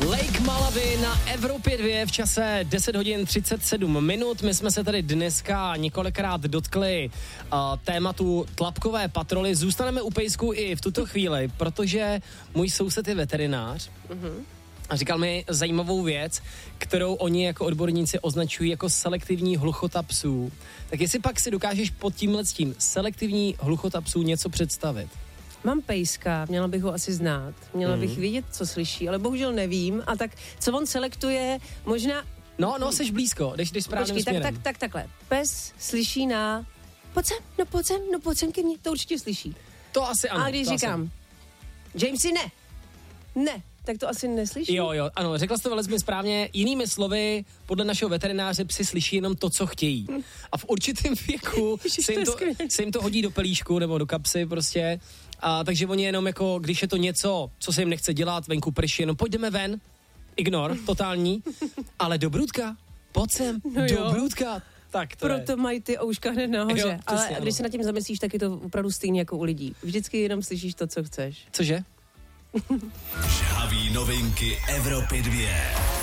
Lake Malawi na Evropě 2 v čase 10 hodin 37 minut. My jsme se tady dneska několikrát dotkli tématu tlapkové patroly. Zůstaneme u pejsku i v tuto chvíli, protože můj soused je veterinář. A říkal mi zajímavou věc, kterou oni jako odborníci označují jako selektivní hluchota psů. Tak jestli pak si dokážeš pod tímhletím selektivní hluchota psů něco představit? Mám pejska, měla bych ho asi znát. Měla bych vědět, co slyší, ale bohužel nevím. A tak, co on selektuje, možná... No, seš blízko, jdeš správným směrem. Takhle. Pes slyší na... Pojď sem ke mně, to určitě slyší. To asi ano. A když říkám, Jamesy, ne, tak to asi neslyší. Jo, ano, řekla jsi to velmi správně. Jinými slovy, podle našeho veterináře psi slyší jenom to, co chtějí. A v určitém věku se jim to hodí do pelíšku nebo do kapsy prostě. A takže oni jenom jako, když je to něco, co se jim nechce dělat, venku prší, jenom pojďme ven, ignor, totální, ale do brůdka, pojď sem, do brůdka. Tak to proto mají ty ouška hned nahoře. Jo, ale ano. když se nad tím zamyslíš, tak je to opravdu stejně jako u lidí. Vždycky jenom slyšíš to, co chceš. Cože? Žhavý novinky Evropy 2.